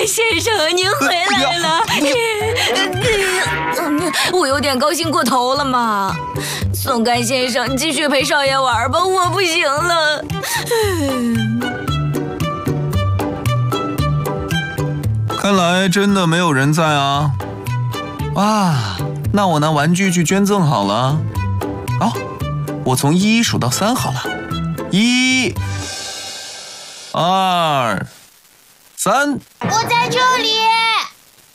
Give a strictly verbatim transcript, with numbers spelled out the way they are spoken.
盖先生，您回来了。我有点高兴过头了嘛。松盖先生，继续陪少爷玩吧，我不行了。 看来真的没有人在啊。啊，那我拿玩具去捐赠好了。哦，我从一数到三好了。一、二、三。 我在这里。